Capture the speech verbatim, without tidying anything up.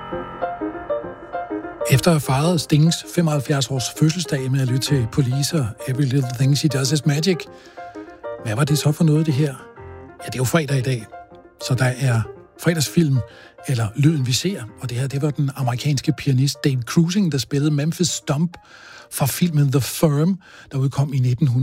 Efter at have fejret Stings femoghalvfjerds års fødselsdag med at lytte til Police og Every Little Thing She Does Is Magic, hvad var det så for noget, det her? Ja, det er jo fredag i dag, så der er fredagsfilm, eller Lyden vi ser, og det her, det var den amerikanske pianist Dave Krusing, der spillede Memphis Stomp fra filmen The Firm, der udkom i nitten